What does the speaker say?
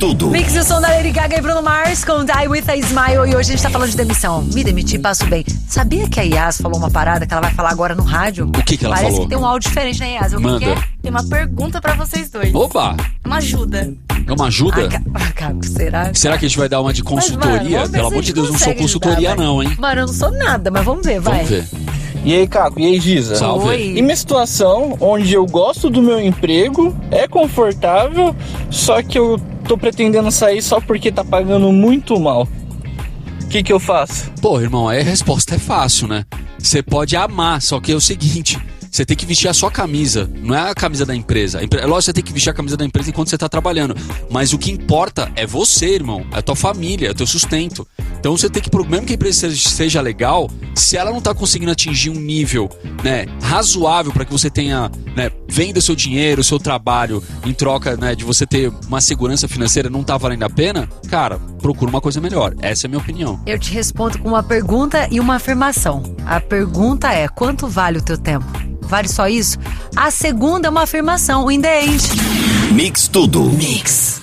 Tudo. Mix o som da Lady Gaga e Bruno Mars com Die With a Smile. E hoje a gente tá falando de demissão. Me demitir, passo bem. Sabia que a Yas falou uma parada que ela vai falar agora no rádio? O que ela Parece falou? que tem um áudio diferente, né, Yas? Manda. Que é? Tem uma pergunta pra vocês dois. Opa! Uma ajuda. É uma ajuda? Caco, será? Será que a gente vai dar uma de consultoria? Mas, mano, vamos ver Pelo se amor a de gente Deus, não sou consegue consultoria ajudar, não, hein? Mano, eu não sou nada, mas vamos ver, vai. Vamos ver. E aí, Caco? E aí, Giza? Salve. Oi. Em minha situação onde eu gosto do meu emprego, é confortável, só que eu tô pretendendo sair só porque tá pagando muito mal. O que eu faço? Pô, irmão, aí a resposta é fácil, né? Você pode amar, só que é o seguinte... Você tem que vestir a sua camisa, não é a camisa da empresa. É lógico que você tem que vestir a camisa da empresa enquanto você tá trabalhando. Mas o que importa é você, irmão. É a tua família, é o teu sustento. Então você tem que, mesmo que a empresa seja legal, se ela não tá conseguindo atingir um nível, né, razoável para que você tenha, né, venda seu dinheiro, seu trabalho, em troca, né, de você ter uma segurança financeira, não tá valendo a pena, cara, procura uma coisa melhor. Essa é a minha opinião. Eu te respondo com uma pergunta e uma afirmação. A pergunta é, quanto vale o teu tempo? Vale só isso? A segunda é uma afirmação, in the end. Mix Tudo. Mix.